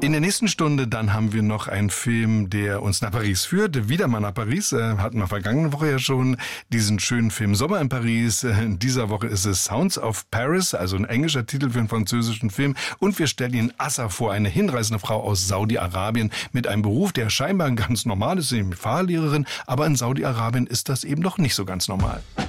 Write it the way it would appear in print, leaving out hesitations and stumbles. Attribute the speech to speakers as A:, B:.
A: In der nächsten Stunde dann haben wir noch einen Film, der uns nach Paris führt. Wieder mal nach Paris. Hatten wir vergangene Woche ja schon diesen schönen Film Sommer in Paris. In dieser Woche ist es Sounds of Paris, also ein englischer Titel für einen französischen Film. Und wir stellen Ihnen Assa vor, eine hinreißende Frau aus Saudi-Arabien mit einem Beruf, der scheinbar ganz normal ist, nämlich Fahrlehrerin. Aber in Saudi-Arabien ist das eben doch nicht so ganz normal.